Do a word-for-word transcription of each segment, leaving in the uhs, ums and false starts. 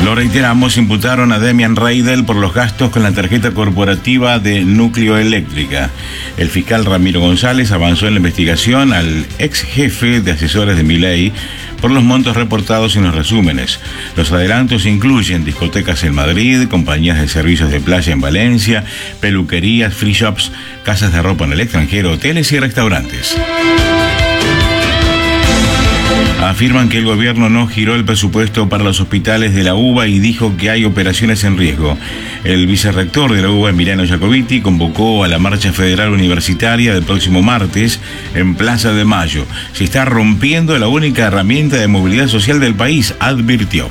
Lo reiteramos, imputaron a Demian Reidel por los gastos con la tarjeta corporativa de Núcleo Eléctrica. El fiscal Ramiro González avanzó en la investigación al ex jefe de asesores de Milei por los montos reportados en los resúmenes. Los adelantos incluyen discotecas en Madrid, compañías de servicios de playa en Valencia, peluquerías, free shops, casas de ropa en el extranjero, hoteles y restaurantes. Afirman que el gobierno no giró el presupuesto para los hospitales de la UBA y dijo que hay operaciones en riesgo. El vicerrector de la UBA, Emiliano Jacobiti, convocó a la marcha federal universitaria del próximo martes en Plaza de Mayo. Se está rompiendo la única herramienta de movilidad social del país, advirtió.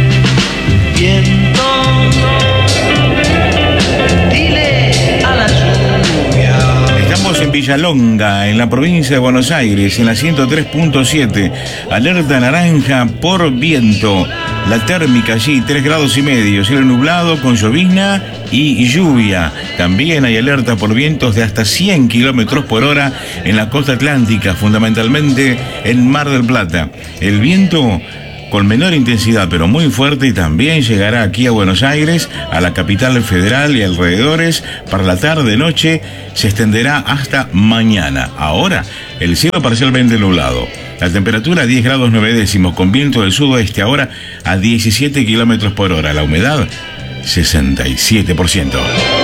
Estamos en Villalonga, en la provincia de Buenos Aires, en la ciento tres punto siete. Alerta naranja por viento. La térmica allí, tres grados y medio. Cielo nublado con llovizna y lluvia. También hay alerta por vientos de hasta cien kilómetros por hora en la costa atlántica, fundamentalmente en Mar del Plata. El viento con menor intensidad pero muy fuerte y también llegará aquí a Buenos Aires, a la capital federal y alrededores. Para la tarde-noche se extenderá hasta mañana. Ahora el cielo parcialmente nublado. La temperatura diez grados nueve décimos con viento del sudoeste ahora a diecisiete kilómetros por hora. La humedad sesenta y siete por ciento.